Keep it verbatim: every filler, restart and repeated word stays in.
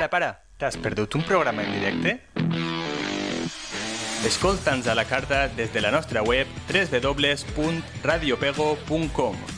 Para, para, t'has perdut un programa en directe? Escolta'ns a la carta des de la nostra web w w w punt radiopego punt com.